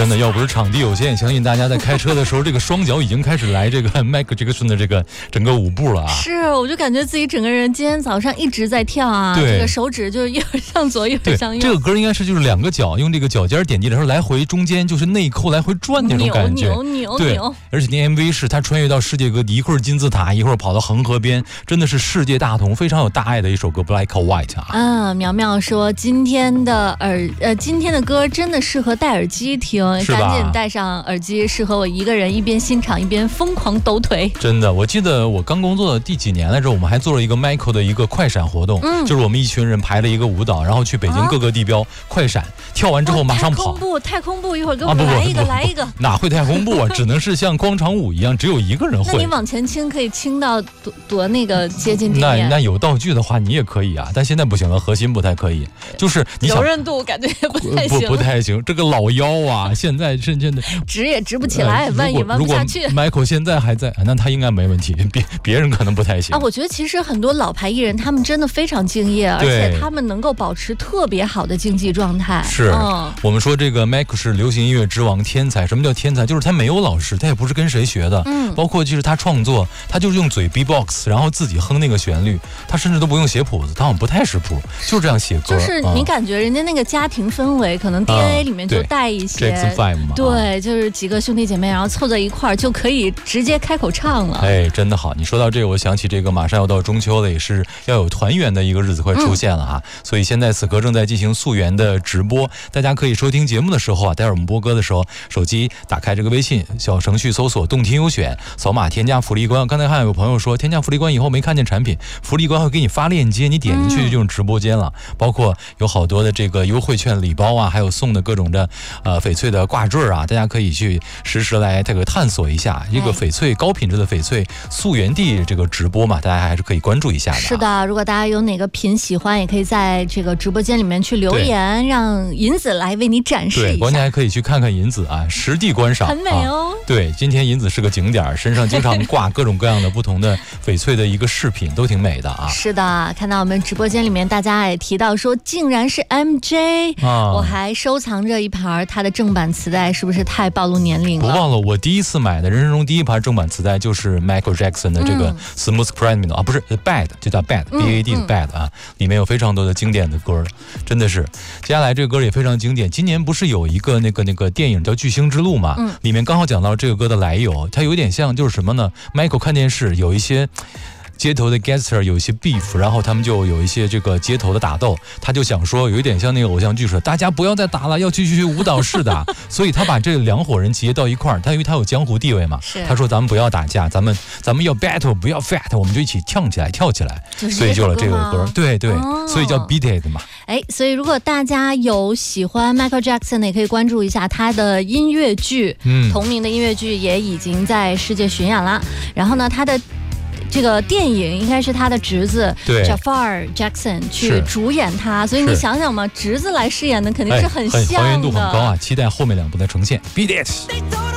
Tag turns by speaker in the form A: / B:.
A: 真的，要不是场地有限，相信大家在开车的时候，这个双脚已经开始来这个 Michael Jackson 的这个整个舞步了啊。
B: 是，我就感觉自己整个人今天早上一直在跳啊，这个手指就一会儿向左一会儿向右。
A: 这个歌应该是就是两个脚用这个脚尖点击的时候来回中间就是内扣来回转那种感觉。
B: 扭。
A: 对，而且那 MV 是他穿越到世界各地，一会儿金字塔，一会儿跑到恒河边，真的是世界大同，非常有大爱的一首歌 Black or White 啊。
B: 苗苗说今天的歌真的适合戴耳机听，赶紧戴上耳机，适合我一个人一边欣赏一边疯狂抖腿。
A: 真的，我记得我刚工作的第几年来着，我们还做了一个 Michael 的一个快闪活动，就是我们一群人排了一个舞蹈，然后去北京各个地标快闪，跳完之后马上跑。
B: 太空步，一会儿给我们来一个。
A: 哪会太空步啊？只能是像广场舞一样，只有一个人会。
B: 那你往前倾可以倾到多那个接近地面。
A: 那有道具的话你也可以啊，但现在不行了，核心不太可以，就是你想
B: 柔韧度感觉也不太行。
A: 不太行，这个老腰啊，现在真的
B: 直也直不起来，弯也弯不下去。
A: 如果 Michael 现在还在，那他应该没问题，别人可能不太行
B: 啊。我觉得其实很多老牌艺人他们真的非常敬业，而且他们能够保持特别好的竞技状态。
A: 是，我们说这个 Michael 是流行音乐之王，天才。什么叫天才？就是他没有老师，他也不是跟谁学的。包括就是他创作，他就是用嘴 B-box， 然后自己哼那个旋律，他甚至都不用写谱子，他好像不太识谱，就这样写歌。
B: 就是你感觉人家那个家庭氛围，可能 DNA 里面就带一些，对，就是几个兄弟姐妹，然后凑在一块儿就可以直接开口唱了。
A: 哎，真的好！你说到这个，我想起这个马上要到中秋了，也是要有团圆的一个日子快出现了哈。所以现在此刻正在进行溯源的直播，大家可以收听节目的时候啊，待会儿我们播歌的时候，手机打开这个微信小程序，搜索动听优选，扫码添加福利官。刚才还有朋友说添加福利官以后没看见产品，福利官会给你发链接，你点进去就是直播间了。包括有好多的这个优惠券礼包啊，还有送的各种的翡翠的挂坠啊，大家可以去实时来这个探索一下这个翡翠高品质的翡翠溯源地这个直播嘛，大家还是可以关注一下的。
B: 是的，如果大家有哪个品喜欢，也可以在这个直播间里面去留言，让银子来为你展示一下。
A: 对，关键还可以去看看银子啊，实地观赏，
B: 很美哦。
A: 对，今天银子是个景点，身上经常挂各种各样的不同的翡翠的一个饰品，都挺美的啊。
B: 是的，看到我们直播间里面大家也提到说，竟然是 MJ，我还收藏着一盘他的正版磁带，是不是太暴露年龄了？
A: 不忘了，我第一次买的人生中第一盘正版磁带就是 Michael Jackson 的这个 Smooth Criminal 啊，不是 Bad， 就叫 Bad，B-A-D 的 Bad 啊，里面有非常多的经典的歌，真的是。接下来这个歌也非常经典，今年不是有一个那个电影叫《巨星之路》嘛，里面刚好讲到这个歌的来由，它有点像就是什么呢 ？Michael 看电视有一些街头的 gangster 有一些 beef， 然后他们就有一些这个街头的打斗，他就想说有一点像那个偶像剧似的，大家不要再打了，要继续舞蹈式的，所以他把这两伙人集结到一块儿，他因为他有江湖地位嘛，他说咱们不要打架，咱们要 battle， 不要 fight， 我们就一起跳起来，所以就了这个歌，对，所以叫 Beat It 嘛。
B: 所以如果大家有喜欢 Michael Jackson 的，也可以关注一下他的音乐剧，同名的音乐剧也已经在世界巡演了。然后呢，他的这个电影应该是他的侄子 Jafar Jackson 去主演他，所以你想想嘛，侄子来饰演的肯定是很像的，
A: 还原度很高啊！期待后面两部的呈现。Beat It。